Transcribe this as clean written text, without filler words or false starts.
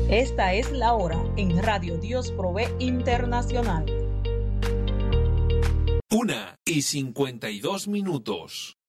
Esta es la hora en Radio Dios Provee Internacional. 1:52.